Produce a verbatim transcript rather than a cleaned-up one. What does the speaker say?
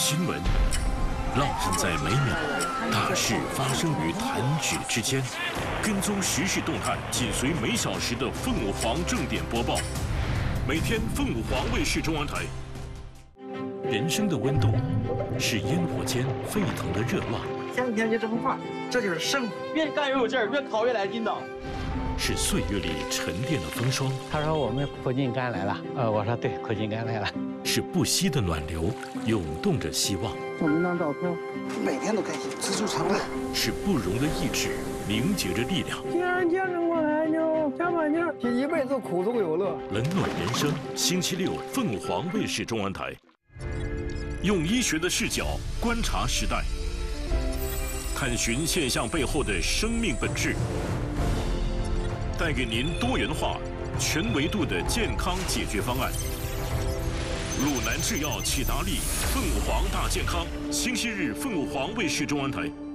新闻，浪漫在每秒，大事发生于弹指之间。跟踪时事动态，紧随每小时的凤舞凰正点播报。每天凤舞凰卫视中文台。人生的温度，是烟火间沸腾的热浪。 天天就这么画，这就是生活。 越干越有劲儿，越烤越来劲道。 是岁月里沉淀的风霜。 他说我们苦尽甘来了，呃，我说对，苦尽甘来了。 是不息的暖流，涌动着希望。 我们当照片，每天都开心，知足常乐。 是不容的意志，凝结着力量。 既然见证过来就加把劲儿，这一辈子苦中有乐。 冷暖人生，星期六凤凰卫视中文台，用医学的视角观察时代，探寻现象背后的生命本质。 带给您多元化、全维度的健康解决方案。鲁南制药启达利凤凰大健康，星期日凤凰卫视中文台。